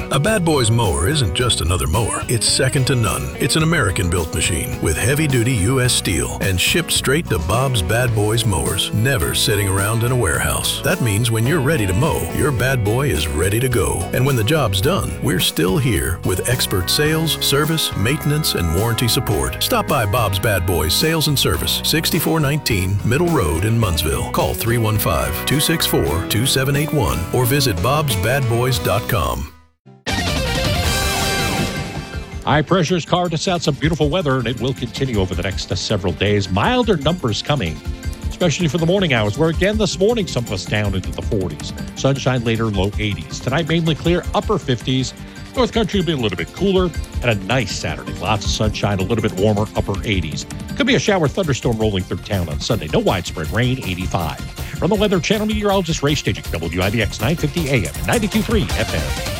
A Bad Boys mower isn't just another mower. It's second to none. It's an American-built machine with heavy-duty U.S. steel and shipped straight to Bob's Bad Boys mowers, never sitting around in a warehouse. That means when you're ready to mow, your bad boy is ready to go. And when the job's done, we're still here with expert sales, service, maintenance, and warranty support. Stop by Bob's Bad Boys Sales and Service, 6419 Middle Road in Munnsville. Call 315-264-2781 or visit bobsbadboys.com. High pressure's carved us out some beautiful weather, and it will continue over the next several days. Milder numbers coming, especially for the morning hours, where again this morning some of us down into the 40s. Sunshine later, low 80s. Tonight mainly clear, upper 50s. North Country will be a little bit cooler, and a nice Saturday. Lots of sunshine, a little bit warmer, upper 80s. Could be a shower thunderstorm rolling through town on Sunday. No widespread rain, 85. From the Weather Channel meteorologist Ray Staging, WIBX 950 AM, 92.3 FM.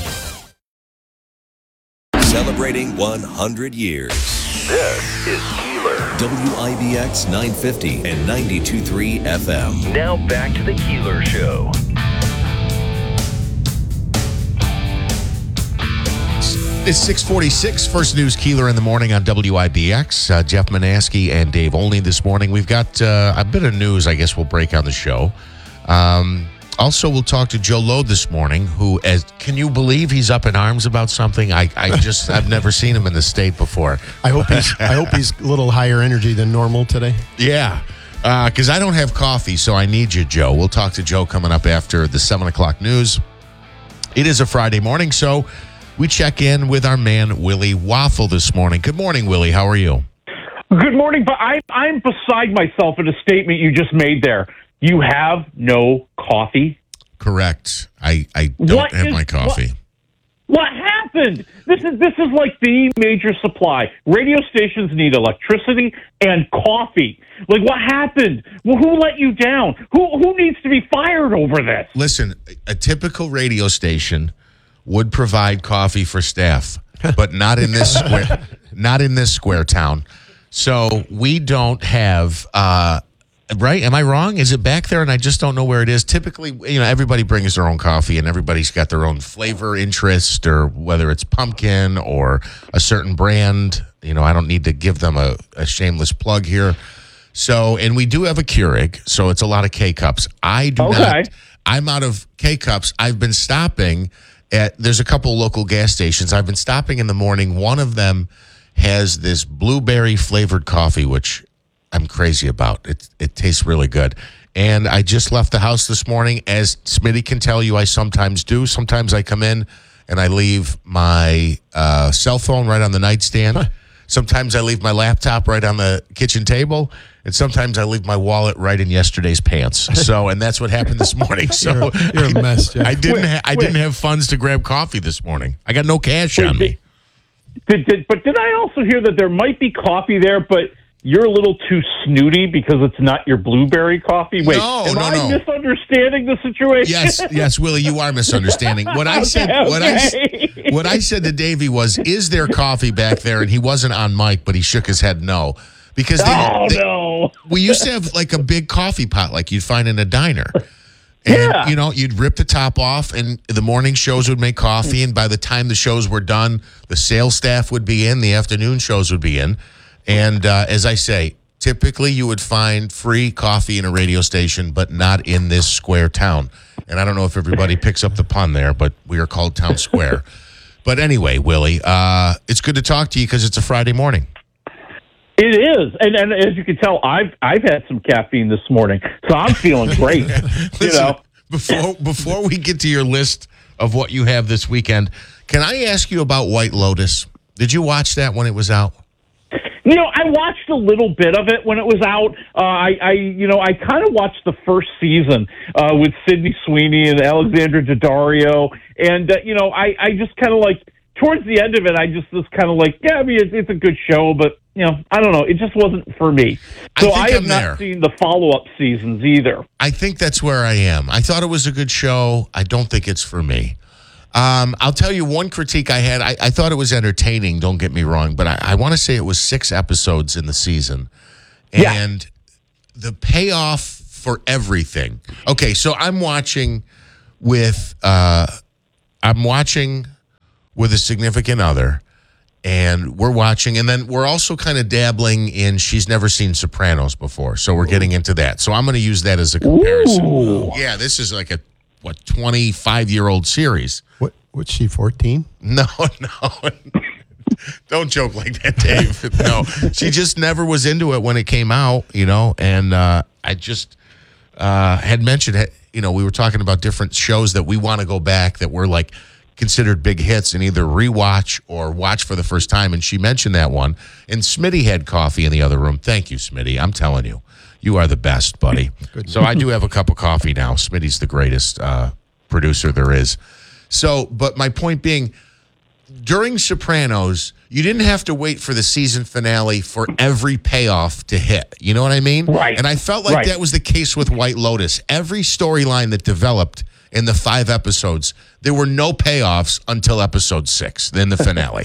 Celebrating 100 years. This is Keeler. WIBX 950 and 92.3 FM. Now back to the Keeler Show. It's 6:46. First News Keeler in the morning on WIBX. Jeff Manaski and Dave Olney this morning. We've got a bit of news, I guess, we'll break on the show. Also, we'll talk to Joe Lowe this morning, who, can you believe he's up in arms about something? I've never seen him in the state before. I hope he's a little higher energy than normal today. Yeah, because I don't have coffee, so I need you, Joe. We'll talk to Joe coming up after the 7 o'clock news. It is a Friday morning, so we check in with our man, Willie Waffle, this morning. Good morning, Willie. How are you? Good morning, but I'm beside myself in a statement you just made there. You have no coffee? Correct. I don't have my coffee. What happened? This is like the major supply. Radio stations need electricity and coffee. Like, what happened? Well, who let you down? Who needs to be fired over this? Listen, a typical radio station would provide coffee for staff, but not in this square. Not in this square town. So we don't have. Right? Am I wrong? Is it back there and I just don't know where it is? Typically, everybody brings their own coffee and everybody's got their own flavor interest, or whether it's pumpkin or a certain brand. I don't need to give them a shameless plug here. So, and we do have a Keurig, so it's a lot of K-Cups. I do not. I'm out of K-Cups. I've been stopping there's a couple local gas stations. I've been stopping in the morning. One of them has this blueberry flavored coffee, which I'm crazy about. It tastes really good. And I just left the house this morning. As Smitty can tell you, I sometimes do. Sometimes I come in and I leave my cell phone right on the nightstand. Sometimes I leave my laptop right on the kitchen table. And sometimes I leave my wallet right in yesterday's pants. And that's what happened this morning. So you're a mess, Jeff. I didn't have funds to grab coffee this morning. I got no cash on me. Did I also hear that there might be coffee there, but you're a little too snooty because it's not your blueberry coffee? Wait, am I misunderstanding the situation? Yes, Willie, you are misunderstanding. What I said to Davey was, is there coffee back there? And he wasn't on mic, but he shook his head no. Because no. We used to have like a big coffee pot like you'd find in a diner. And, you'd rip the top off, and the morning shows would make coffee, and by the time the shows were done, the sales staff would be in, the afternoon shows would be in. And as I say, typically you would find free coffee in a radio station, but not in this square town. And I don't know if everybody picks up the pun there, but we are called Town Square. But anyway, Willie, it's good to talk to you because it's a Friday morning. It is, and as you can tell, I've had some caffeine this morning, so I'm feeling great. Listen, before we get to your list of what you have this weekend, can I ask you about White Lotus? Did you watch that when it was out? I watched a little bit of it when it was out. I kind of watched the first season with Sydney Sweeney and Alexandra Daddario, and I just kind of like towards the end of it, I just was kind of like, yeah, I mean, it's a good show, but I don't know, it just wasn't for me. So I have not seen the follow-up seasons either. I think that's where I am. I thought it was a good show. I don't think it's for me. I'll tell you one critique I had. I thought it was entertaining, don't get me wrong, but I want to say it was 6 episodes in the season. And the payoff for everything. Okay, so I'm watching with a significant other, and we're watching, and then we're also kind of dabbling in, she's never seen Sopranos before, so we're getting into that. So I'm going to use that as a comparison. Ooh. Yeah, this is like a 25-year-old series. What's she, 14? No. Don't joke like that, Dave. No, she just never was into it when it came out, and I just had mentioned, we were talking about different shows that we want to go back that were like considered big hits and either rewatch or watch for the first time, and she mentioned that one. And Smitty had coffee in the other room. Thank you, Smitty. I'm telling you, you are the best, buddy. So I do have a cup of coffee now. Smitty's the greatest producer there is. So, but my point being, during Sopranos, you didn't have to wait for the season finale for every payoff to hit. You know what I mean? Right. And I felt like that was the case with White Lotus. Every storyline that developed in the 5 episodes, there were no payoffs until episode 6, then the finale.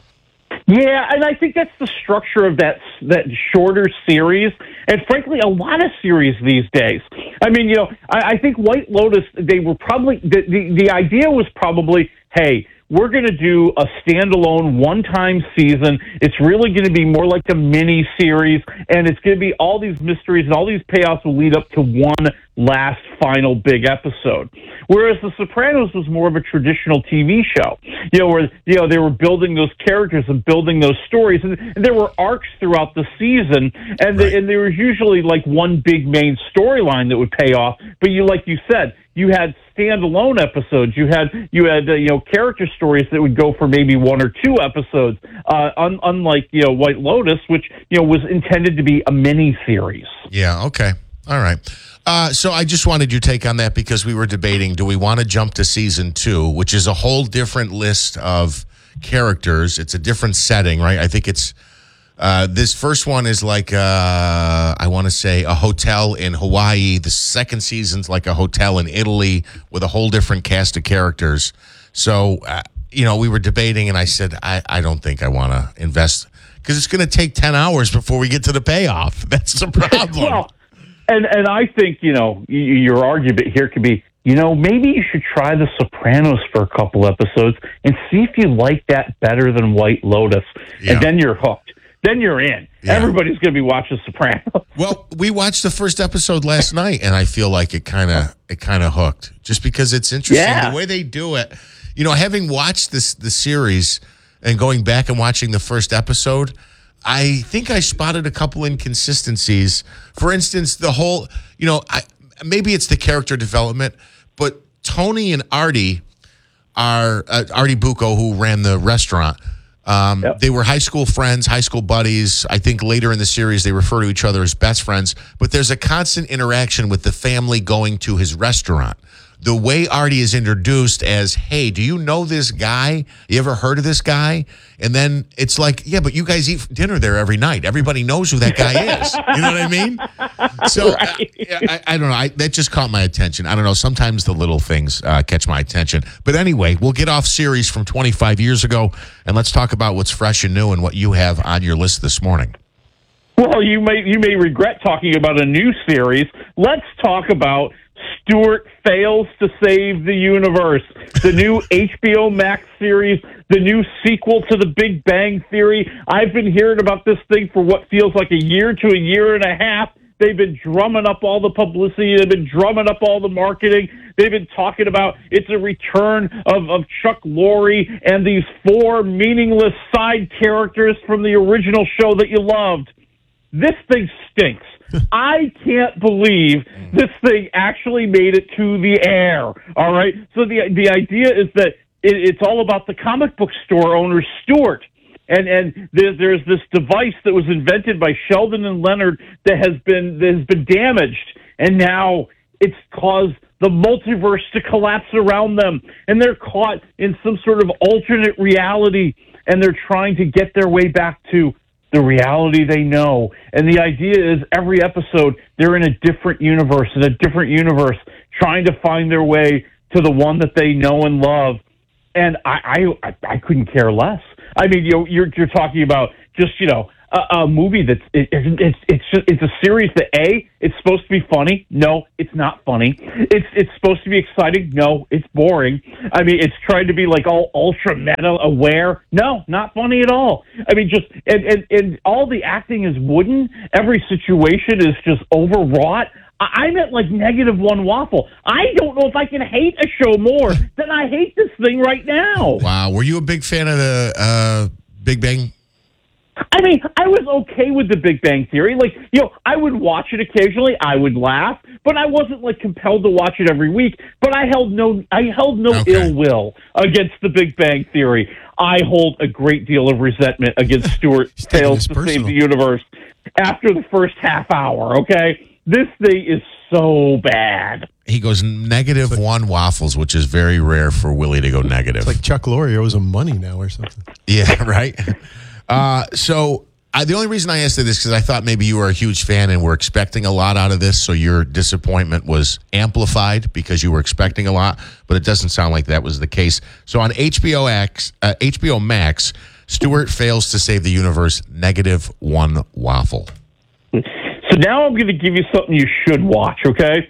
Yeah, and I think that's the structure of that shorter series, and frankly, a lot of series these days. I mean, I think White Lotus, they were probably the idea was probably, hey, we're going to do a standalone one-time season. It's really going to be more like a mini-series, and it's going to be all these mysteries, and all these payoffs will lead up to one last final big episode. Whereas The Sopranos was more of a traditional TV show, where they were building those characters and building those stories, and there were arcs throughout the season, and there was usually like one big main storyline that would pay off. But like you said, you had standalone episodes. You had character stories that would go for maybe 1 or 2 episodes. Unlike White Lotus, which was intended to be a mini series. Yeah. Okay. All right. So I just wanted your take on that because we were debating: do we want to jump to season 2, which is a whole different list of characters? It's a different setting, right? I think it's. This first one is like, I want to say, a hotel in Hawaii. The second season's like a hotel in Italy with a whole different cast of characters. So, we were debating, and I said, I don't think I want to invest, because it's going to take 10 hours before we get to the payoff. That's the problem. Well, and I think, your argument here could be, maybe you should try The Sopranos for a couple episodes and see if you like that better than White Lotus. Yeah. And then you're hooked. Then you're in. Yeah. Everybody's going to be watching Sopranos. Well, we watched the first episode last night, and I feel like it kind of hooked, just because it's interesting the way they do it. Having watched the series and going back and watching the first episode, I think I spotted a couple inconsistencies. For instance, the whole, maybe it's the character development, but Tony and Artie Artie Bucco, who ran the restaurant. They were high school friends, high school buddies. I think later in the series they refer to each other as best friends, but there's a constant interaction with the family going to his restaurant. The way Artie is introduced as, hey, do you know this guy? You ever heard of this guy? And then it's like, yeah, but you guys eat dinner there every night. Everybody knows who that guy is. You know what I mean? So I don't know. That just caught my attention. I don't know. Sometimes the little things catch my attention. But anyway, we'll get off series from 25 years ago, and let's talk about what's fresh and new and what you have on your list this morning. Well, you may regret talking about a new series. Let's talk about Stuart Fails to Save the Universe, the new HBO Max series, the new sequel to The Big Bang Theory. I've been hearing about this thing for what feels like a year to a year and a half. They've been drumming up all the publicity. They've been drumming up all the marketing. They've been talking about it's a return of Chuck Lorre and these 4 meaningless side characters from the original show that you loved. This thing stinks. I can't believe this thing actually made it to the air. All right. So the idea is that it's all about the comic book store owner, Stuart. And there's this device that was invented by Sheldon and Leonard that has been damaged. And now it's caused the multiverse to collapse around them. And they're caught in some sort of alternate reality. And they're trying to get their way back to the reality they know. And the idea is every episode they're in a different universe, trying to find their way to the one that they know and love. And I couldn't care less. I mean, you're talking about just a movie that's it's a series that it's supposed to be funny. No, it's not funny. It's supposed to be exciting. No, it's boring. I mean, it's trying to be like all ultra meta aware. No, not funny at all. I mean, just and all the acting is wooden. Every situation is just overwrought. I'm at like -1 waffle. I don't know if I can hate a show more than I hate this thing right now. Wow. Were you a big fan of the Big Bang? I mean, I was okay with the Big Bang Theory. Like, I would watch it occasionally. I would laugh, but I wasn't like compelled to watch it every week. But I held no ill will against the Big Bang Theory. I hold a great deal of resentment against Stuart Fails to Save the Universe after the first half hour. Okay, this thing is so bad. He goes -1 waffles, which is very rare for Willie to go negative. It's like Chuck Lorre owes him money now or something. Yeah, right. The only reason I asked you this because I thought maybe you were a huge fan and were expecting a lot out of this, so your disappointment was amplified because you were expecting a lot, but it doesn't sound like that was the case. So on HBO Max, Stuart Fails to Save the Universe, -1 waffle. So now I'm going to give you something you should watch, okay?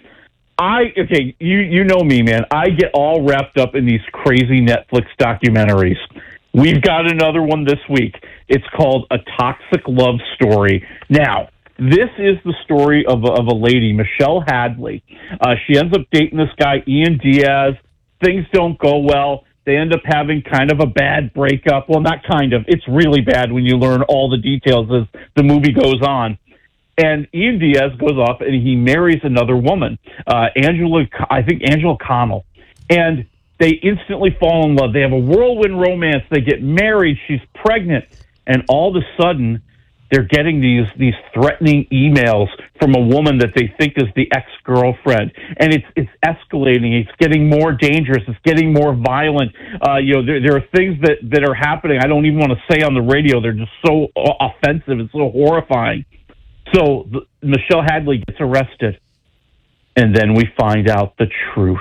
You know me, man. I get all wrapped up in these crazy Netflix documentaries. We've got another one this week. It's called A Toxic Love Story. Now, this is the story of a lady, Michelle Hadley. She ends up dating this guy, Ian Diaz. Things don't go well. They end up having kind of a bad breakup. Well, not kind of. It's really bad when you learn all the details as the movie goes on. And Ian Diaz goes off and he marries another woman, Angela Connell. And they instantly fall in love. They have a whirlwind romance. They get married. She's pregnant. And all of a sudden, they're getting these threatening emails from a woman that they think is the ex-girlfriend. And it's escalating. It's getting more dangerous. It's getting more violent. There are things that are happening I don't even want to say on the radio. They're just so offensive. It's so horrifying. So Michelle Hadley gets arrested. And then we find out the truth.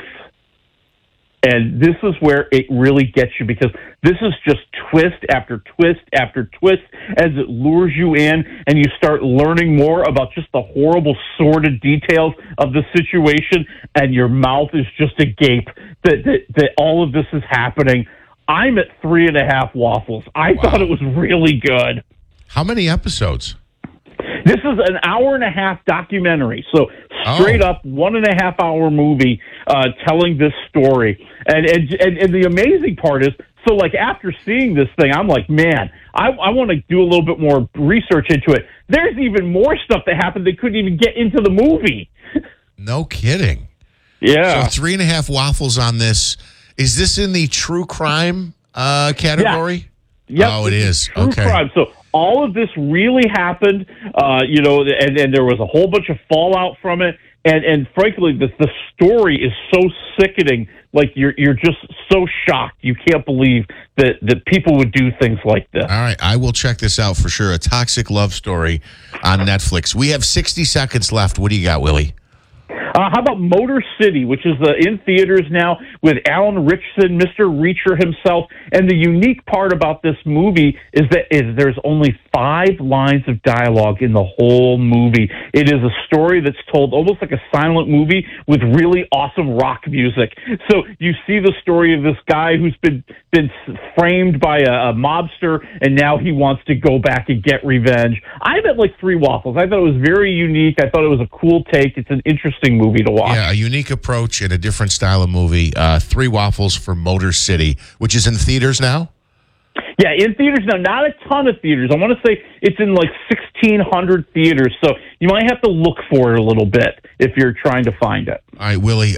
And this is where it really gets you because this is just twist after twist after twist as it lures you in and you start learning more about just the horrible, sordid details of the situation and your mouth is just agape that all of this is happening. I'm at 3.5 waffles. I thought it was really good. How many episodes? This is an 1.5-hour documentary. So straight up 1.5 hour movie telling this story. And the amazing part is, so like after seeing this thing, I'm like, man, I want to do a little bit more research into it. There's even more stuff that happened that couldn't even get into the movie. No kidding. Yeah. So 3.5 waffles on this. Is this in the true crime category? Yeah. Yep. Oh, it is. True crime. So all of this really happened, and there was a whole bunch of fallout from it. And frankly, the story is so sickening. Like you're just so shocked. You can't believe that people would do things like this. All right, I will check this out for sure. A Toxic Love Story on Netflix. We have 60 seconds left. What do you got, Willie? How about Motor City, which is in theaters now with Alan Ritchson, Mr. Reacher himself. And the unique part about this movie is there's only 5 lines of dialogue in the whole movie. It is a story that's told almost like a silent movie with really awesome rock music. So you see the story of this guy who's been framed by a mobster, and now he wants to go back and get revenge. I'm at like 3 waffles. I thought it was very unique. I thought it was a cool take. It's an interesting movie to watch. Yeah, a unique approach and a different style of movie. 3 waffles for Motor City, which is in theaters now? Yeah, in theaters now. Not a ton of theaters. I want to say it's in like 1,600 theaters, so you might have to look for it a little bit if you're trying to find it. All right, Willie,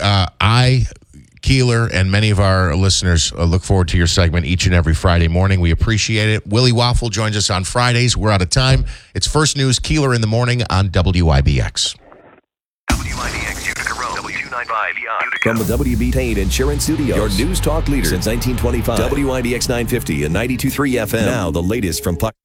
Keeler, and many of our listeners look forward to your segment each and every Friday morning. We appreciate it. Willie Waffle joins us on Fridays. We're out of time. It's First News Keeler in the morning on WIBX. WIBX Utica Road, W295 Utica. From the WB Payne Insurance Studios, your news talk leader since 1925. WIBX 950 and 92.3 FM. Now the latest from Puck.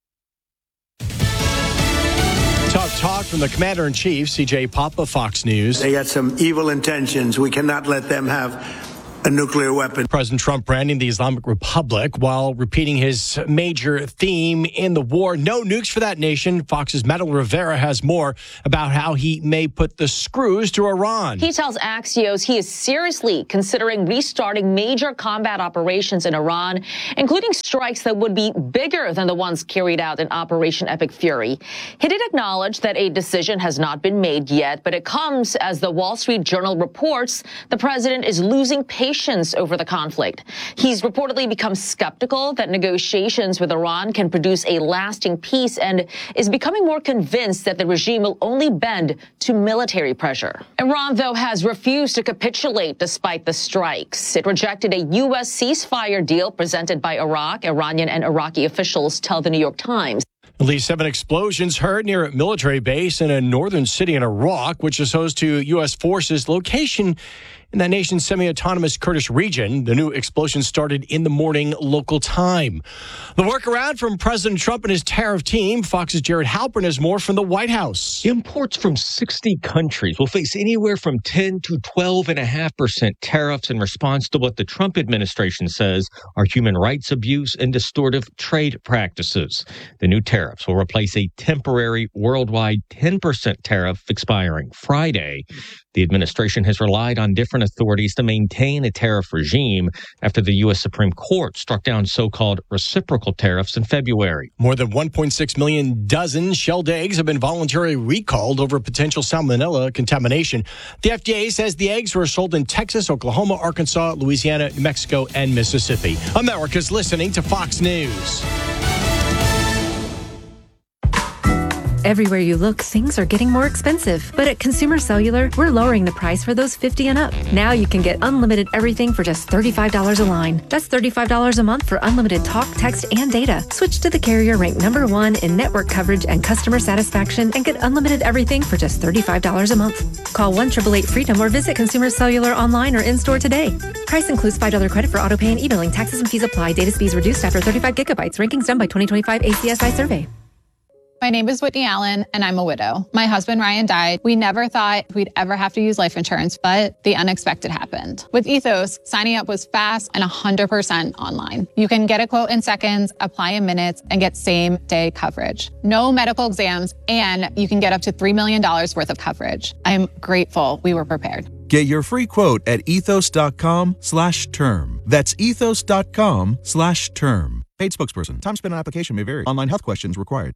Tough talk from the Commander-in-Chief, CJ Papa, Fox News. They got some evil intentions. We cannot let them have a nuclear weapon. President Trump branding the Islamic Republic while repeating his major theme in the war. No nukes for that nation. Fox's Madeline Rivera has more about how he may put the screws to Iran. He tells Axios he is seriously considering restarting major combat operations in Iran, including strikes that would be bigger than the ones carried out in Operation Epic Fury. He did acknowledge that a decision has not been made yet, but it comes as the Wall Street Journal reports the president is losing patience over the conflict. He's reportedly become skeptical that negotiations with Iran can produce a lasting peace and is becoming more convinced that the regime will only bend to military pressure. Iran, though, has refused to capitulate despite the strikes. It rejected a U.S. ceasefire deal presented by Iraq. Iranian and Iraqi officials tell the New York Times. At least 7 explosions heard near a military base in a northern city in Iraq, which is host to U.S. forces. Location in that nation's semi-autonomous Kurdish region. The new explosion started in the morning local time. The workaround from President Trump and his tariff team. Fox's Jared Halpern has more from the White House. Imports from 60 countries will face anywhere from 10 to 12.5% tariffs in response to what the Trump administration says are human rights abuse and distortive trade practices. The new tariffs will replace a temporary worldwide 10% tariff expiring Friday. The administration has relied on different authorities to maintain a tariff regime after the U.S. Supreme Court struck down so-called reciprocal tariffs in February. More than 1.6 million dozen shelled eggs have been voluntarily recalled over potential salmonella contamination. The FDA says the eggs were sold in Texas, Oklahoma, Arkansas, Louisiana, New Mexico, and Mississippi. America's listening to Fox News. Everywhere you look, things are getting more expensive. But at Consumer Cellular, we're lowering the price for those 50 and up. Now you can get unlimited everything for just $35 a line. That's $35 a month for unlimited talk, text, and data. Switch to the carrier ranked #1 in network coverage and customer satisfaction and get unlimited everything for just $35 a month. Call 1-888-FREEDOM or visit Consumer Cellular online or in-store today. Price includes $5 credit for auto pay and e-billing. Taxes and fees apply. Data speeds reduced after 35 gigabytes. Rankings done by 2025 ACSI survey. My name is Whitney Allen, and I'm a widow. My husband, Ryan, died. We never thought we'd ever have to use life insurance, but the unexpected happened. With Ethos, signing up was fast and 100% online. You can get a quote in seconds, apply in minutes, and get same-day coverage. No medical exams, and you can get up to $3 million worth of coverage. I'm grateful we were prepared. Get your free quote at ethos.com/term. That's ethos.com/term. Paid spokesperson. Time spent on application may vary. Online health questions required.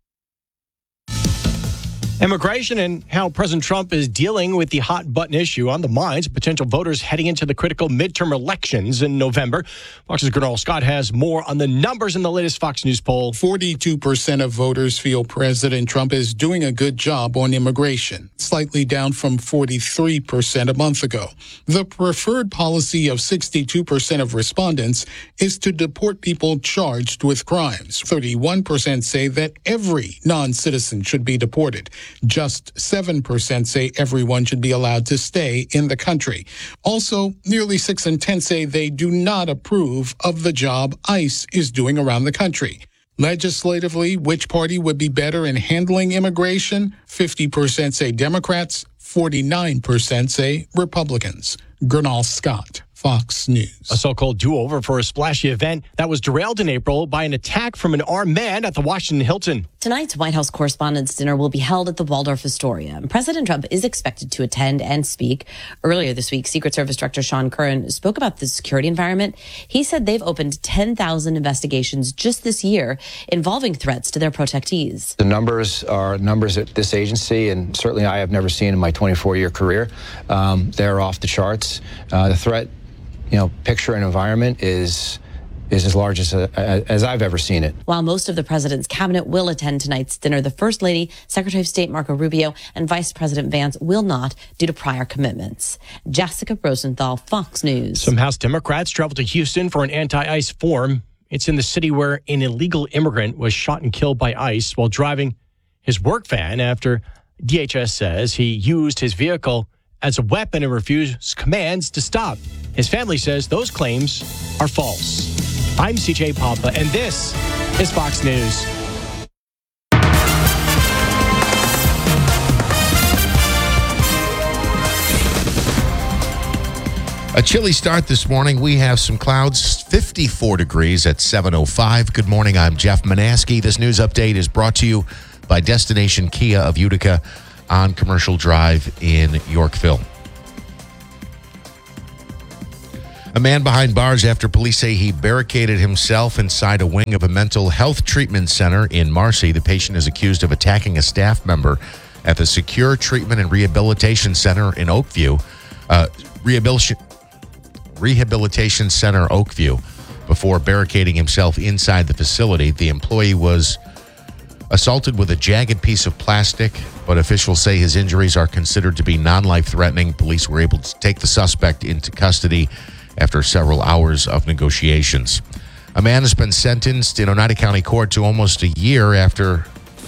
Immigration and how President Trump is dealing with the hot button issue on the minds of potential voters heading into the critical midterm elections in November. Fox's Gernal Scott has more on the numbers in the latest Fox News poll. 42% of voters feel President Trump is doing a good job on immigration, slightly down from 43% a month ago. The preferred policy of 62% of respondents is to deport people charged with crimes. 31% say that every non-citizen should be deported. Just 7% say everyone should be allowed to stay in the country. Also, nearly 6 in 10 say they do not approve of the job ICE is doing around the country. Legislatively, which party would be better in handling immigration? 50% say Democrats, 49% say Republicans. Gernal Scott, Fox News. A so-called do-over for a splashy event that was derailed in April by an attack from an armed man at the Washington Hilton. Tonight's White House Correspondents' Dinner will be held at the Waldorf Astoria. President Trump is expected to attend and speak. Earlier this week, Secret Service Director Sean Curran spoke about the security environment. He said they've opened 10,000 investigations just this year involving threats to their protectees. The numbers are numbers at this agency, and certainly I have never seen in my 24-year career. They're off the charts. The threat, picture and environment is as large as I've ever seen it. While most of the president's cabinet will attend tonight's dinner, the First Lady, Secretary of State Marco Rubio, and Vice President Vance will not due to prior commitments. Jessica Rosenthal, Fox News. Some House Democrats traveled to Houston for an anti-ICE forum. It's in the city where an illegal immigrant was shot and killed by ICE while driving his work van after DHS says he used his vehicle as a weapon and refused commands to stop. His family says those claims are false. I'm CJ Papa, and this is Fox News. A chilly start this morning. We have some clouds, 54 degrees at 7:05. Good morning. I'm Jeff Manaski. This news update is brought to you by Destination Kia of Utica on Commercial Drive in Yorkville. A man behind bars after police say he barricaded himself inside a wing of a mental health treatment center in Marcy. The patient is accused of attacking a staff member at the Secure Treatment and Rehabilitation Center in Oakview. Rehabilitation Center Oakview before barricading himself inside the facility. The employee was assaulted with a jagged piece of plastic, but officials say his injuries are considered to be non-life-threatening. Police were able to take the suspect into custody after several hours of negotiations. A man has been sentenced in Oneida County Court to almost a year after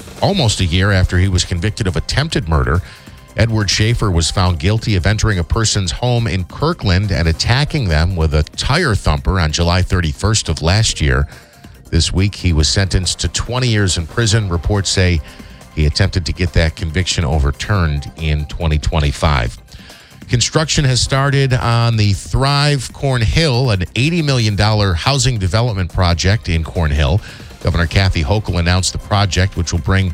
he was convicted of attempted murder. Edward Schaefer was found guilty of entering a person's home in Kirkland and attacking them with a tire thumper on July 31st of last year. This week, he was sentenced to 20 years in prison. Reports say he attempted to get that conviction overturned in 2025. Construction has started on the Thrive Cornhill, an $80 million housing development project in Cornhill. Governor Kathy Hochul announced the project, which will bring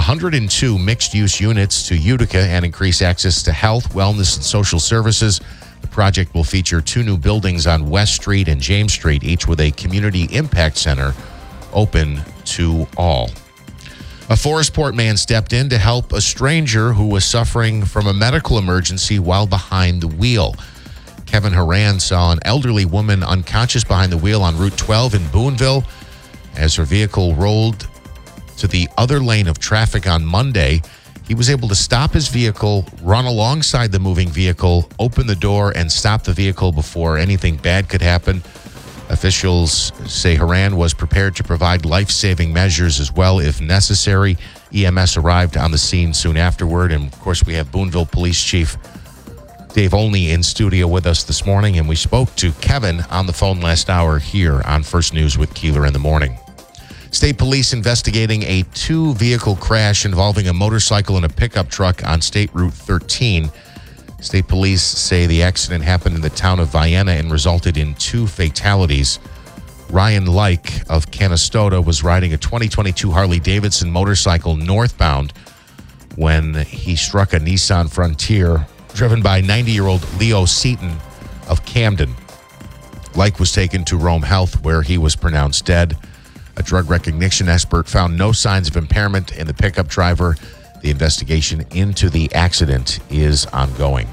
102 mixed-use units to Utica and increase access to health, wellness, and social services. The project will feature 2 new buildings on West Street and James Street, each with a community impact center open to all. A Forestport man stepped in to help a stranger who was suffering from a medical emergency while behind the wheel. Kevin Horan saw an elderly woman unconscious behind the wheel on Route 12 in Boonville. As her vehicle rolled to the other lane of traffic on Monday, he was able to stop his vehicle, run alongside the moving vehicle, open the door, and stop the vehicle before anything bad could happen. Officials say Horan was prepared to provide life-saving measures as well if necessary. EMS arrived on the scene soon afterward, and of course we have Boonville Police Chief Dave Olney in studio with us this morning, and we spoke to Kevin on the phone last hour here on First News with Keeler in the Morning. State police investigating a 2-vehicle crash involving a motorcycle and a pickup truck on State Route 13. State police say the accident happened in the town of Vienna and resulted in 2 fatalities. Ryan Like of Canastota was riding a 2022 Harley-Davidson motorcycle northbound when he struck a Nissan Frontier driven by 90-year-old Leo Seaton of Camden. Like was taken to Rome Health, where he was pronounced dead. A drug recognition expert found no signs of impairment in the pickup driver. The investigation into the accident is ongoing.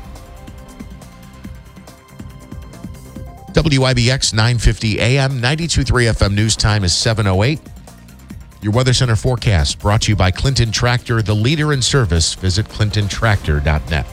WIBX 950 AM, 92.3 FM news time is 7:08. Your Weather Center forecast brought to you by Clinton Tractor, the leader in service. Visit clintontractor.net.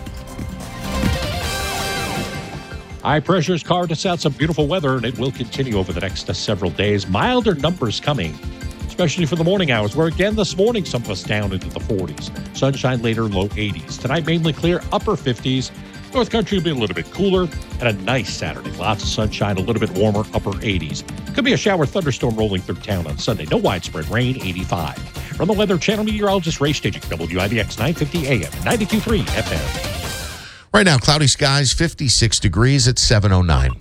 High pressure's carved us out some beautiful weather, and it will continue over the next several days. Milder numbers coming, especially for the morning hours, where again this morning some of us down into the 40s. Sunshine later, low 80s. Tonight mainly clear, upper 50s. North Country will be a little bit cooler and a nice Saturday. Lots of sunshine, a little bit warmer, upper 80s. Could be a shower thunderstorm rolling through town on Sunday. No widespread rain, 85. From the Weather Channel meteorologist Ray Staging, WIBX 950 AM, 92.3 FM. Right now, cloudy skies, 56 degrees at 7:09.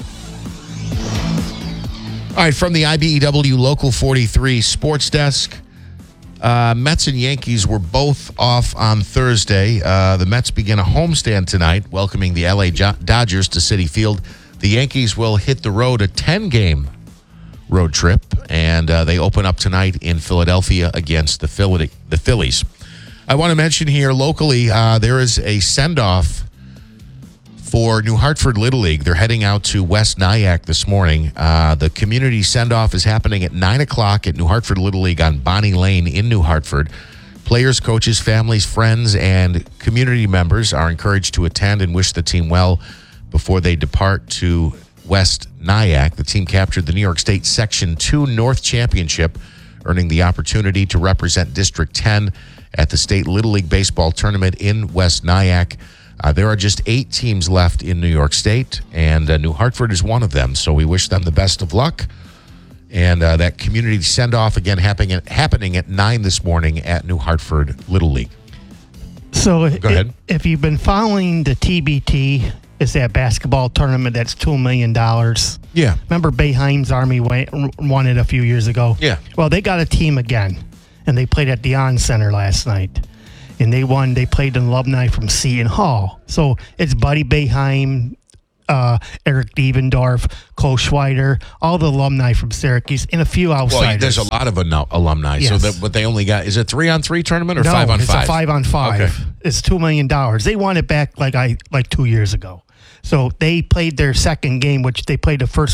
All right, from the IBEW Local 43 Sports Desk, Mets and Yankees were both off on Thursday. The Mets begin a homestand tonight, welcoming the LA Dodgers to Citi Field. The Yankees will hit the road, a 10-game road trip, and they open up tonight in Philadelphia against the Phillies. I want to mention here locally, there is a send-off for New Hartford Little League. They're heading out to West Nyack this morning. The community send-off is happening at 9 o'clock at New Hartford Little League on Bonnie Lane in New Hartford. Players, coaches, families, friends, and community members are encouraged to attend and wish the team well before they depart to West Nyack. The team captured the New York State Section 2 North Championship, earning the opportunity to represent District 10 at the State Little League Baseball Tournament in West Nyack. There are just 8 teams left in New York State, and New Hartford is one of them. So we wish them the best of luck. And that community send-off, again, happening at 9 this morning at New Hartford Little League. So Go ahead. If you've been following the TBT is that basketball tournament that's $2 million. Yeah. Remember Boeheim's Army won it a few years ago? Yeah. Well, they got a team again, and they played at the On Center last night. And they won. They played an alumni from Seton Hall. So it's Buddy Boeheim, Eric Devendorf, Cole Schweider, all the alumni from Syracuse, and a few outsiders. Well, there's a lot of alumni. Yes. So but they only got, is it 3-on-3 tournament or 5-on-5? It's a 5-on-5. Okay. It's $2 million. They won it back like 2 years ago. So they played their second game, which they played the first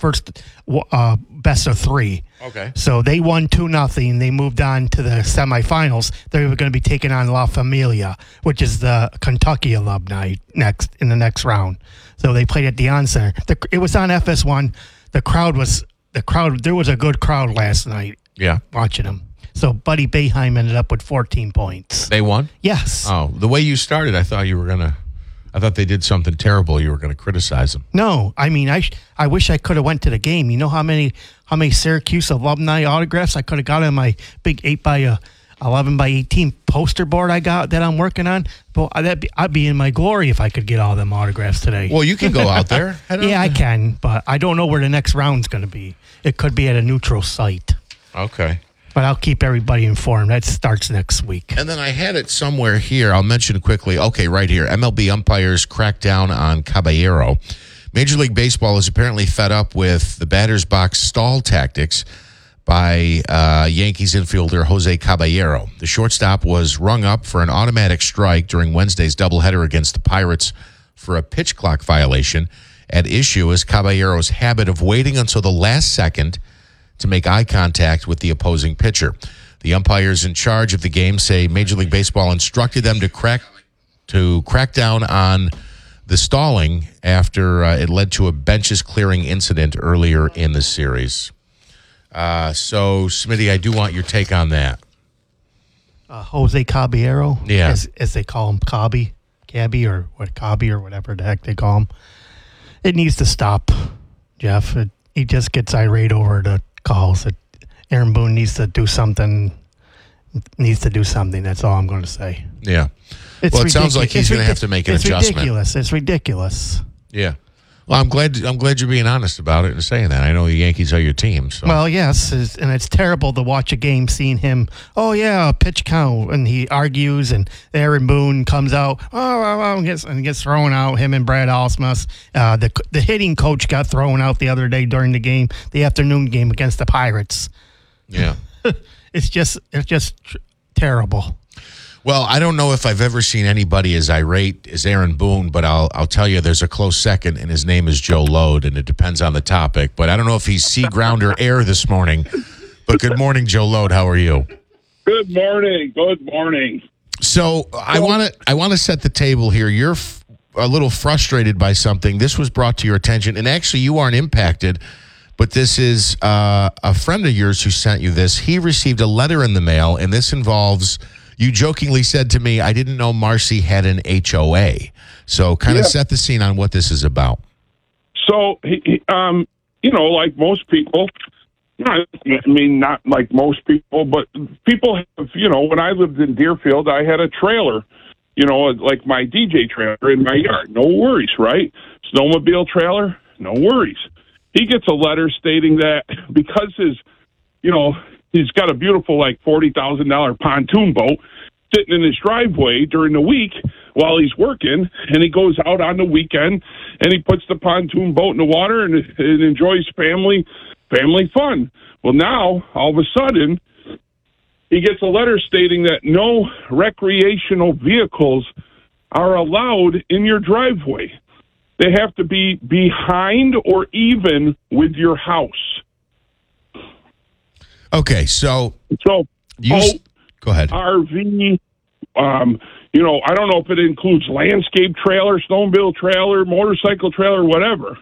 best of 3. Okay. So they won 2-0. They moved on to the semifinals. They were going to be taking on La Familia, which is the Kentucky alumni in the next round. So they played at the On Center. It was on FS1. There was a good crowd last night. Yeah. Watching them. So Buddy Boeheim ended up with 14 points. They won? Yes. Oh, the way you started, I thought they did something terrible. You were going to criticize them. No, I mean, I wish I could have went to the game. You know how many Syracuse alumni autographs I could have got on my big 8x11x18 poster board I got that I'm working on? But I'd be in my glory if I could get all them autographs today. Well, you can go out there. I can, but I don't know where the next round's going to be. It could be at a neutral site. Okay. But I'll keep everybody informed. That starts next week. And then I had it somewhere here. I'll mention quickly. Okay, right here. MLB umpires crack down on Caballero. Major League Baseball is apparently fed up with the batter's box stall tactics by Yankees infielder Jose Caballero. The shortstop was rung up for an automatic strike during Wednesday's doubleheader against the Pirates for a pitch clock violation. At issue is Caballero's habit of waiting until the last second to make eye contact with the opposing pitcher. The umpires in charge of the game say Major League Baseball instructed them to crack down on the stalling after it led to a benches clearing incident earlier in the series. So, Smitty, I do want your take on that. Jose Caballero, yeah, as they call him, Cabby or whatever the heck they call him. It needs to stop, Jeff. He just gets irate over the calls. Aaron Boone needs to do something. That's all I'm going to say. Yeah. It sounds like he's going to have to make an adjustment. It's ridiculous. Yeah. Well, I'm glad you're being honest about it and saying that. I know the Yankees are your team. So. Well, yes, and it's terrible to watch a game seeing him. Oh yeah, pitch count, and he argues, and Aaron Boone comes out. And gets thrown out. Him and Brad Ausmus. The hitting coach got thrown out the other day during the afternoon game against the Pirates. Yeah, it's just terrible. Well, I don't know if I've ever seen anybody as irate as Aaron Boone, but I'll tell you there's a close second, and his name is Joe Lode, and it depends on the topic. But I don't know if he's sea, ground, or air this morning. But good morning, Joe Lode. How are you? Good morning. Good morning. So I want to set the table here. You're a little frustrated by something. This was brought to your attention, and actually you aren't impacted, but this is a friend of yours who sent you this. He received a letter in the mail, and this involves... You jokingly said to me, I didn't know Marcy had an HOA. So kind of set the scene on what this is about. So, like most people, not like most people, but people have, when I lived in Deerfield, I had a trailer, like my DJ trailer in my yard. No worries, right? Snowmobile trailer, no worries. He gets a letter stating that because he's got a beautiful, $40,000 pontoon boat sitting in his driveway during the week while he's working, and he goes out on the weekend and he puts the pontoon boat in the water and enjoys family fun. Well, now, all of a sudden, he gets a letter stating that no recreational vehicles are allowed in your driveway. They have to be behind or even with your house. Okay, so go ahead. RV, I don't know if it includes landscape trailer, snowmobile trailer, motorcycle trailer, whatever,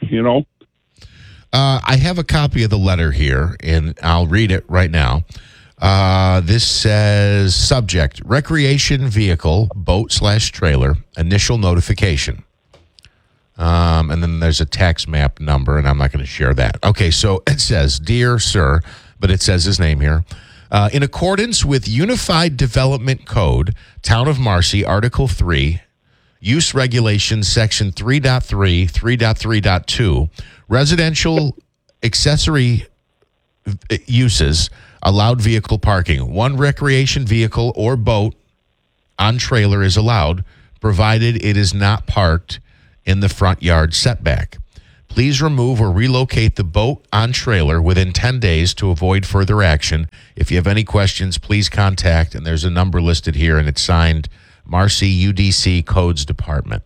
I have a copy of the letter here, and I'll read it right now. This says, subject, recreation vehicle, boat/trailer, initial notification. And then there's a tax map number, and I'm not going to share that. Okay, so it says, Dear Sir, but it says his name here. In accordance with Unified Development Code, Town of Marcy, Article 3, Use Regulations, Section 3.3, 3.3.2, residential accessory uses, allowed vehicle parking. One recreation vehicle or boat on trailer is allowed, provided it is not parked in the front yard setback. Please remove or relocate the boat on trailer within 10 days to avoid further action. If you have any questions, please contact, and there's a number listed here, and it's signed Marcy UDC Codes Department.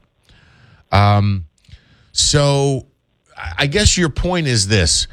So I guess your point is this.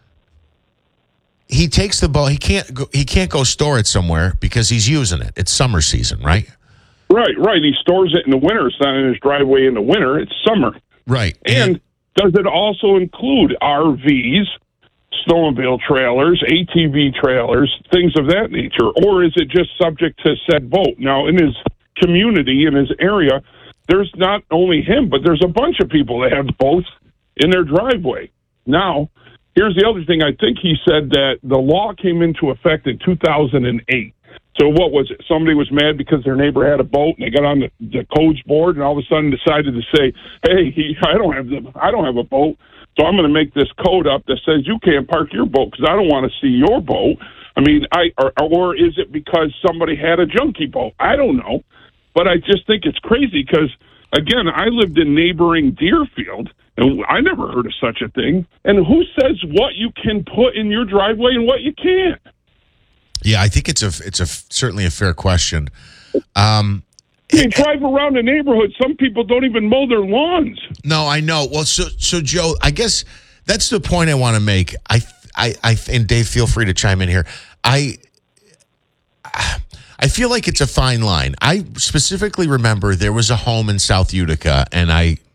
He takes the boat. He can't go store it somewhere because he's using it. It's summer season, right? Right. He stores it in the winter. It's not in his driveway in the winter. It's summer. Right. And does it also include RVs, snowmobile trailers, ATV trailers, things of that nature? Or is it just subject to said boat? Now, in his community, in his area, there's not only him, but there's a bunch of people that have boats in their driveway. Now, here's the other thing. I think he said that the law came into effect in 2008. So what was it? Somebody was mad because their neighbor had a boat, and they got on the codes board, and all of a sudden decided to say, "Hey, I don't have a boat, so I'm going to make this code up that says you can't park your boat because I don't want to see your boat." I mean, or is it because somebody had a junkie boat? I don't know, but I just think it's crazy because, again, I lived in neighboring Deerfield, and I never heard of such a thing. And who says what you can put in your driveway and what you can't? Yeah, I think it's certainly a fair question. You drive around the neighborhood. Some people don't even mow their lawns. No, I know. Well, so Joe, I guess that's the point I want to make. I and Dave, feel free to chime in here. I feel like it's a fine line. I specifically remember there was a home in South Utica, and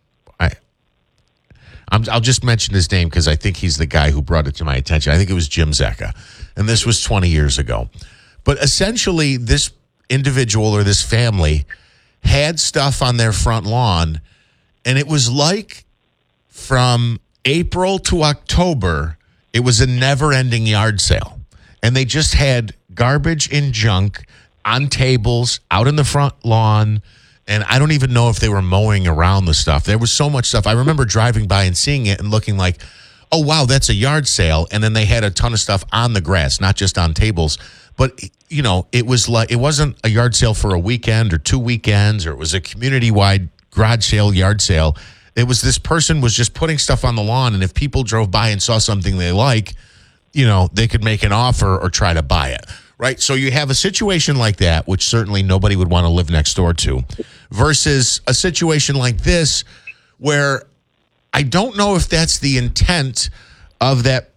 I'll just mention his name because I think he's the guy who brought it to my attention. I think it was Jim Zecca, and this was 20 years ago. But essentially, this individual or this family had stuff on their front lawn, and it was like from April to October, it was a never-ending yard sale. And they just had garbage and junk on tables, out in the front lawn, and I don't even know if they were mowing around the stuff. There was so much stuff. I remember driving by and seeing it and looking like, oh, wow, that's a yard sale. And then they had a ton of stuff on the grass, not just on tables. But, you know, it was like, it wasn't a yard sale for a weekend or 2 weekends, or it was a community-wide garage sale, yard sale. It was this person was just putting stuff on the lawn, and if people drove by and saw something they like, you know, they could make an offer or try to buy it. Right, so you have a situation like that, which certainly nobody would want to live next door to, versus a situation like this where I don't know if that's the intent of that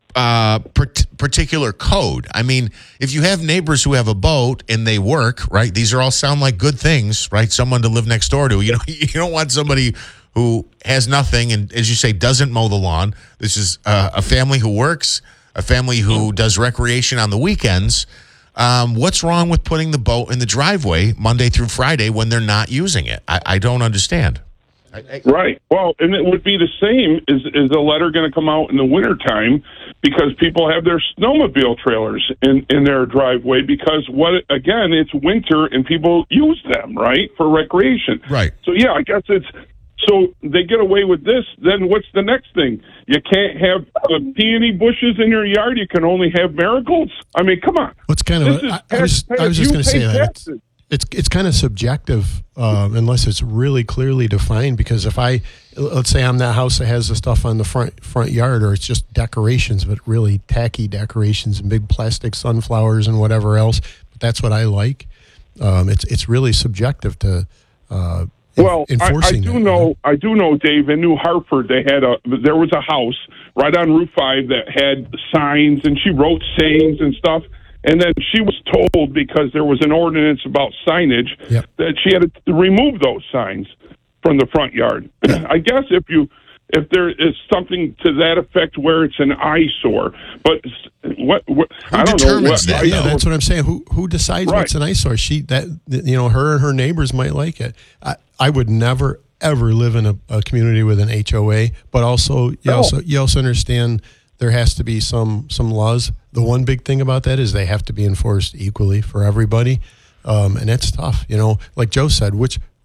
particular code. I mean, if you have neighbors who have a boat and they work, right, these are all sound like good things, right, someone to live next door to. You know, you don't want somebody who has nothing and, as you say, doesn't mow the lawn. This is a family who works, a family who does recreation on the weekends. What's wrong with putting the boat in the driveway Monday through Friday when they're not using it? I don't understand. Right. Well, and it would be the same. Is the letter going to come out in the wintertime because people have their snowmobile trailers in their driveway because, again, it's winter and people use them, right, for recreation. Right. So, yeah, I guess it's... So they get away with this, then what's the next thing? You can't have peony bushes in your yard. You can only have marigolds. I mean, come on. What's kind of? I was just going to say that it's kind of subjective unless it's really clearly defined. Because if let's say I'm that house that has the stuff on the front yard, or it's just decorations, but really tacky decorations and big plastic sunflowers and whatever else. But that's what I like. It's really subjective to. Well, I do know, Dave, in New Hartford, there was a house right on Route 5 that had signs, and she wrote sayings and stuff. And then she was told, because there was an ordinance about signage, that she had to remove those signs from the front yard. I guess if there is something to that effect where it's an eyesore, but what I don't know. Yeah, that's what I'm saying. Who decides what's an eyesore? Her and her neighbors might like it. I would never ever live in a community with an HOA, but also you also understand there has to be some laws. The one big thing about that is they have to be enforced equally for everybody, and that's tough. You know, like Joe said, which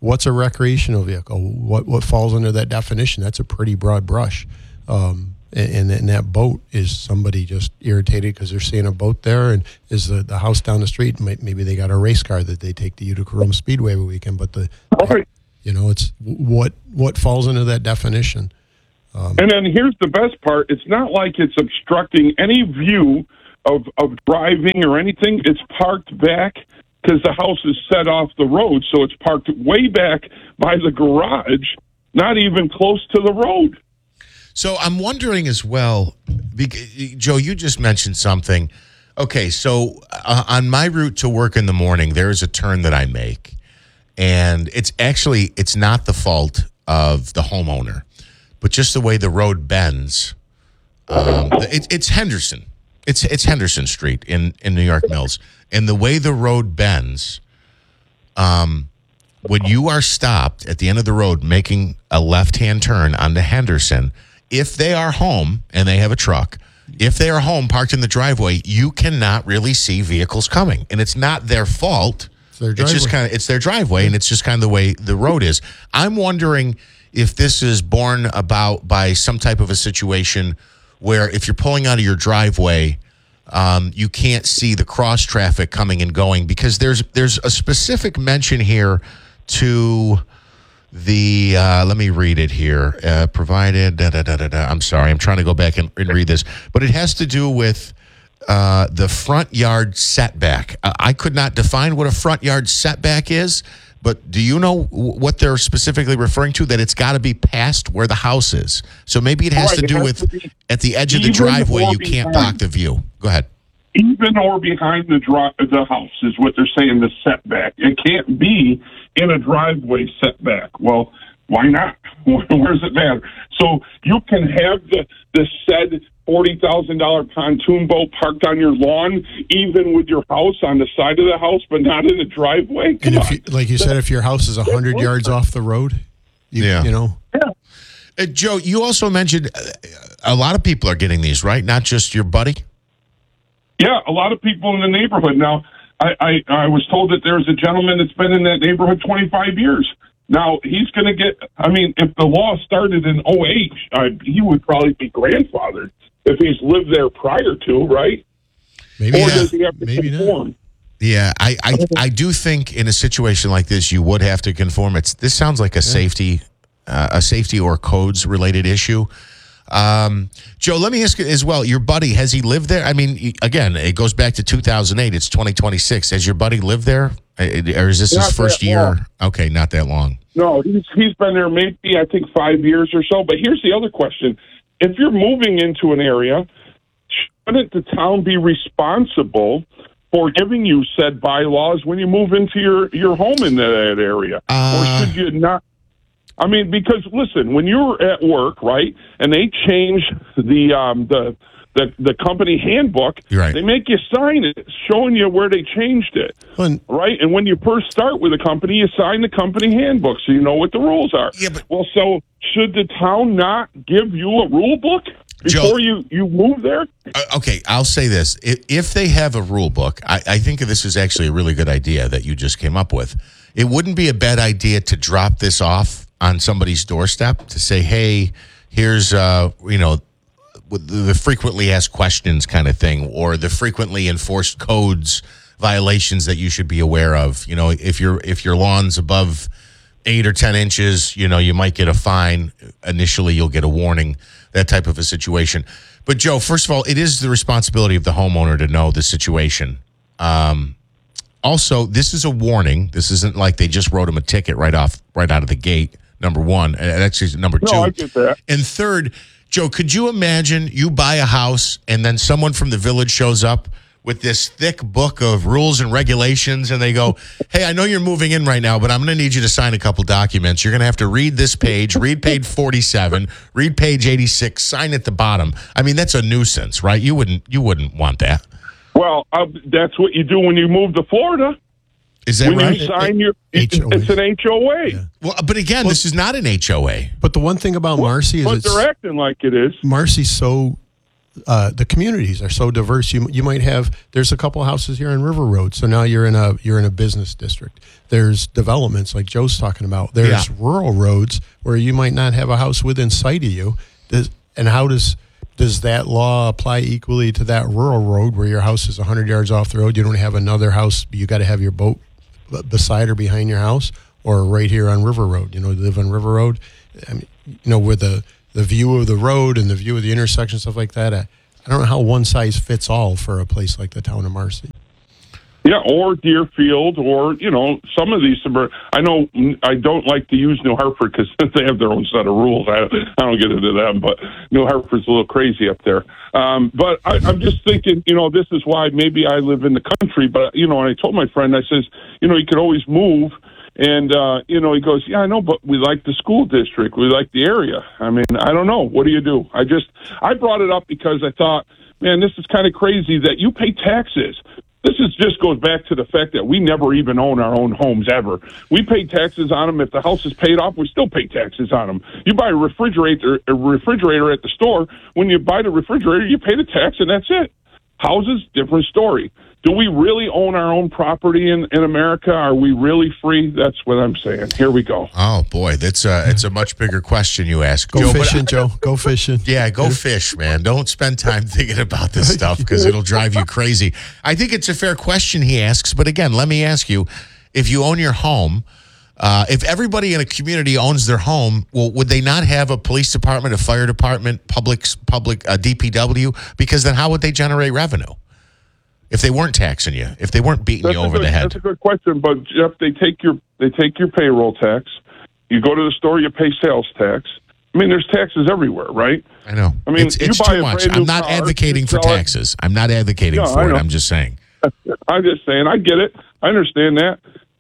what's a recreational vehicle? What falls under that definition? That's a pretty broad brush. And that boat is somebody just irritated because they're seeing a boat there, and is the house down the street. Maybe they got a race car that they take to Utica Rome Speedway every weekend. But it's what falls into that definition. And then here's the best part: it's not like it's obstructing any view of driving or anything. It's parked back because the house is set off the road, so it's parked way back by the garage, not even close to the road. So I'm wondering as well, Joe, you just mentioned something. Okay, so on my route to work in the morning, there is a turn that I make, and it's not the fault of the homeowner, but just the way the road bends. It's Henderson. It's Henderson Street in New York Mills, and the way the road bends. When you are stopped at the end of the road making a left-hand turn onto Henderson, if they are home and they have a truck, if they are home parked in the driveway, you cannot really see vehicles coming. And it's not their fault. It's their driveway, and it's just kind of the way the road is. I'm wondering if this is born about by some type of a situation where if you're pulling out of your driveway, you can't see the cross traffic coming and going, because there's a specific mention here to the let me read it here. Provided I'm sorry, I'm trying to go back and read this, but it has to do with the front yard setback. I could not define what a front yard setback is, but do you know what they're specifically referring to? That it's got to be past where the house is. So maybe it has to do with at the edge of the driveway you can't block the view. Go ahead. Even or behind the house is what they're saying, the setback. It can't be in a driveway setback. Well, why not? Where does it matter? So you can have the said $40,000 pontoon boat parked on your lawn, even with your house on the side of the house, but not in the driveway. And like you said, if your house is 100 yards off the road, you know. Yeah. Joe, you also mentioned a lot of people are getting these, right? Not just your buddy. Yeah, a lot of people in the neighborhood. Now, I was told that there's a gentleman that's been in that neighborhood 25 years. Now, he's going to get, if the law started in 2008, he would probably be grandfathered if he's lived there prior to, right? Maybe or does he have to conform? Not. Yeah, I do think in a situation like this, you would have to conform. This sounds like a safety or codes related issue. Joe, let me ask you as well, your buddy, has he lived there? I mean, again, it goes back to 2008. It's 2026. Has your buddy lived there? Or is this his first year? Long. Okay, not that long. No, he's been there maybe, I think, 5 years or so. But here's the other question. If you're moving into an area, shouldn't the town be responsible for giving you said bylaws when you move into your home in that area? Or should you not? I mean, because listen, when you're at work, right, and they change the company handbook, right, they make you sign it, showing you where they changed it, right? And when you first start with a company, you sign the company handbook so you know what the rules are. Yeah, but well, so should the town not give you a rule book before you move there? Okay, I'll say this. If they have a rule book, I think this is actually a really good idea that you just came up with. It wouldn't be a bad idea to drop this off on somebody's doorstep to say, hey, here's, the frequently asked questions kind of thing, or the frequently enforced codes violations that you should be aware of. You know, if your lawn's above 8 or 10 inches, you might get a fine. Initially, you'll get a warning, that type of a situation. But Joe, first of all, it is the responsibility of the homeowner to know the situation. Also, this is a warning. This isn't like they just wrote him a ticket right out of the gate. Number one, and actually number two. No, I get that. And third, Joe, could you imagine you buy a house and then someone from the village shows up with this thick book of rules and regulations, and they go, hey, I know you're moving in right now, but I'm going to need you to sign a couple documents. You're going to have to read this page, read page 47, read page 86, sign at the bottom. I mean, that's a nuisance, right? You wouldn't want that. Well, that's what you do when you move to Florida. Is that when right? You sign it's an HOA. Yeah. Well, but again, this is not an HOA. But the one thing about Marcy is they're acting like it is. Marcy's so the communities are so diverse. You might have, there's a couple houses here on River Road, so now you're in a business district. There's developments like Joe's talking about. There's rural roads where you might not have a house within sight of you. And how does that law apply equally to that rural road where your house is 100 yards off the road? You don't have another house, you got to have your boat beside or behind your house, or right here on River Road. You live on River Road. I mean, with the view of the road and the view of the intersection, stuff like that. I don't know how one size fits all for a place like the town of Marcy. Yeah, or Deerfield, or, some of these suburban. I know I don't like to use New Hartford because they have their own set of rules. I don't get into them, but New Hartford's a little crazy up there. But I'm just thinking, this is why maybe I live in the country. But, and I told my friend, I says, you could always move. And, he goes, yeah, I know, but we like the school district. We like the area. I mean, I don't know. What do you do? I brought it up because I thought, man, this is kind of crazy that you pay taxes. This just goes back to the fact that we never even own our own homes ever. We pay taxes on them. If the house is paid off, we still pay taxes on them. You buy a refrigerator at the store. When you buy the refrigerator, you pay the tax, and that's it. Houses, different story. Do we really own our own property in America? Are we really free? That's what I'm saying. Here we go. Oh, boy. It's a much bigger question you ask. Go fishing, Joe. Go fishing. Yeah, go fish, man. Don't spend time thinking about this stuff because it'll drive you crazy. I think it's a fair question he asks. But again, let me ask you, if you own your home, if everybody in a community owns their home, well, would they not have a police department, a fire department, public DPW? Because then how would they generate revenue? If they weren't taxing you, if they weren't beating you over the head. That's a good question, but Jeff, they take your payroll tax. You go to the store, you pay sales tax. I mean, there's taxes everywhere, right? I know. I mean, it's too much. I'm not advocating for taxes. I'm not advocating for it. I'm just saying. I'm just saying. I get it. I understand that.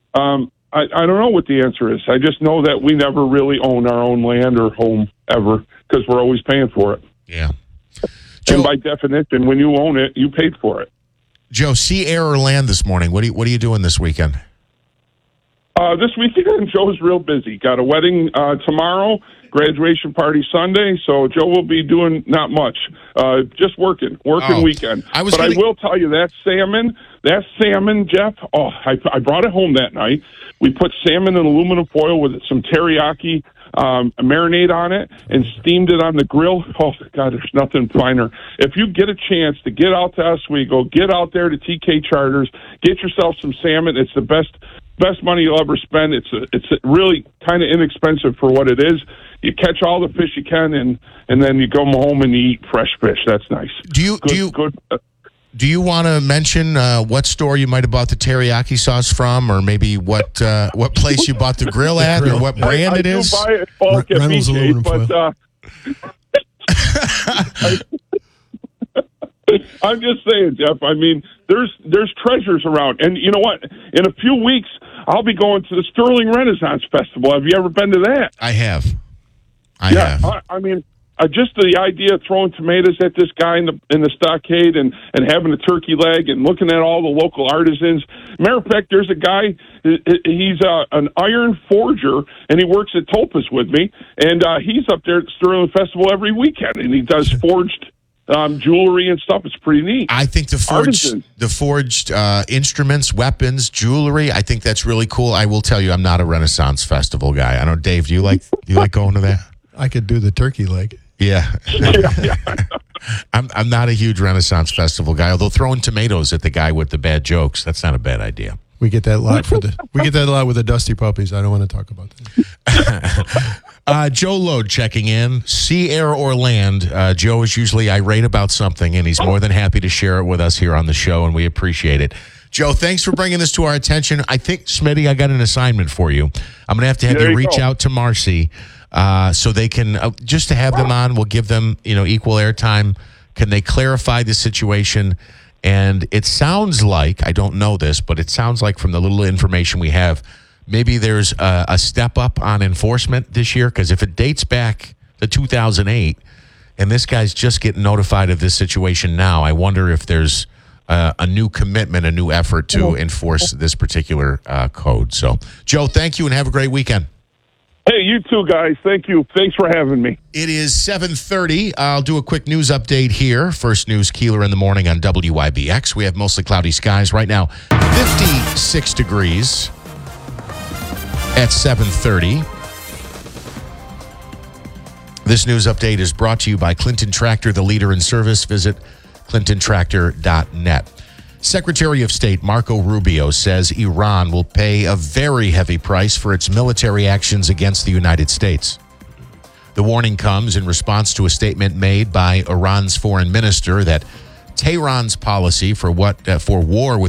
I don't know what the answer is. I just know that we never really own our own land or home ever because we're always paying for it. Yeah. And by definition, when you own it, you paid for it. Joe, sea, air, or land this morning? What are you doing this weekend? This weekend, Joe's real busy. Got a wedding tomorrow, graduation party Sunday, so Joe will be doing not much. Just working weekend. I will tell you, that salmon, Jeff, I brought it home that night. We put salmon in aluminum foil with some teriyaki marinade on it and steamed it on the grill. Oh, God, there's nothing finer. If you get a chance to get out to Oswego, get out there to TK Charters, get yourself some salmon. It's the best money you'll ever spend. It's really kind of inexpensive for what it is. You catch all the fish you can, and then you go home and you eat fresh fish. That's nice. Do you want to mention what store you might have bought the teriyaki sauce from, or maybe what place you bought the grill at, or what brand it is? I do buy it bulk at BJ's, but I'm just saying, Jeff. I mean, there's treasures around, and you know what? In a few weeks, I'll be going to the Sterling Renaissance Festival. Have you ever been to that? I have. I have. I mean, just the idea of throwing tomatoes at this guy in the stockade and having a turkey leg and looking at all the local artisans. Matter of fact, there's a guy, he's an iron forger, and he works at Topaz with me, and he's up there at the Sterling Festival every weekend, and he does forged jewelry and stuff. It's pretty neat. I think the forged instruments, weapons, jewelry, I think that's really cool. I will tell you, I'm not a Renaissance Festival guy. I don't, Dave, do you like going to that? I could do the turkey leg. Yeah. I'm not a huge Renaissance Festival guy, although throwing tomatoes at the guy with the bad jokes, that's not a bad idea. We get that a lot with the Dusty Puppies. I don't want to talk about that. Joe Lode checking in. Sea, air, or land. Joe is usually irate about something, and he's more than happy to share it with us here on the show, and we appreciate it. Joe, thanks for bringing this to our attention. I think, Smitty, I got an assignment for you. I'm going to have you reach out to Marcy so they can, just to have them on, we'll give them equal airtime. Can they clarify the situation? And it sounds like, I don't know this, but it sounds like from the little information we have, maybe there's a step up on enforcement this year, because if it dates back to 2008 and this guy's just getting notified of this situation now, I wonder if there's a new commitment, a new effort to enforce this particular code. So, Joe, thank you and have a great weekend. Hey, you too, guys. Thank you. Thanks for having me. It is 7:30. I'll do a quick news update here. First news, Keeler in the morning on WIBX. We have mostly cloudy skies right now. 56 degrees at 7:30. This news update is brought to you by Clinton Tractor, the leader in service. Visit clintontractor.net. Secretary of State Marco Rubio says Iran will pay a very heavy price for its military actions against the United States. The warning comes in response to a statement made by Iran's foreign minister that Tehran's policy for war with